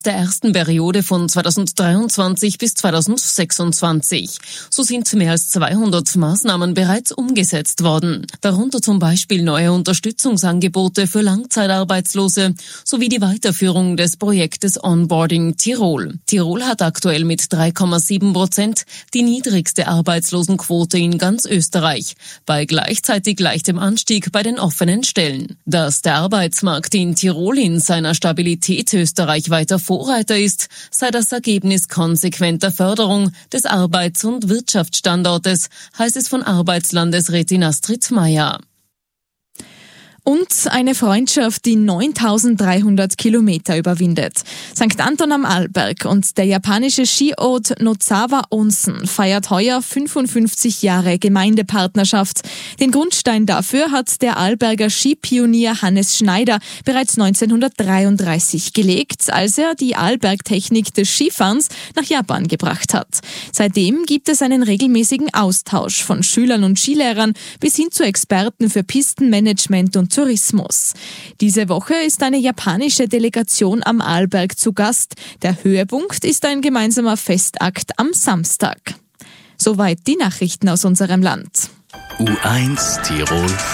der ersten Periode von 2023 bis 2026. So sind mehr als 200 Maßnahmen bereits umgesetzt worden. Darunter zum Beispiel neue Unterstützungsangebote für Langzeitarbeitslose sowie die Weiterführung des Projektes Onboarding Tirol. Tirol hat aktuell mit 3,7% die niedrigste Arbeitslosenquote in ganz Österreich, bei gleichzeitig leichtem Anstieg bei den offenen Stellen. Dass der Arbeitsmarkt in Tirol in seiner Stabilität Österreich weiter Vorreiter ist, sei das Ergebnis konsequenter Förderung des Arbeits- und Wirtschaftsstandortes, heißt es von Arbeitslandesrätin Astrid Meier. Und eine Freundschaft, die 9.300 Kilometer überwindet. St. Anton am Arlberg und der japanische Skiort Nozawa Onsen feiert heuer 55 Jahre Gemeindepartnerschaft. Den Grundstein dafür hat der Arlberger Skipionier Hannes Schneider bereits 1933 gelegt, als er die Arlbergtechnik des Skifahrens nach Japan gebracht hat. Seitdem gibt es einen regelmäßigen Austausch von Schülern und Skilehrern bis hin zu Experten für Pistenmanagement und Tourismus. Diese Woche ist eine japanische Delegation am Arlberg zu Gast. Der Höhepunkt ist ein gemeinsamer Festakt am Samstag. Soweit die Nachrichten aus unserem Land. U1 Tirol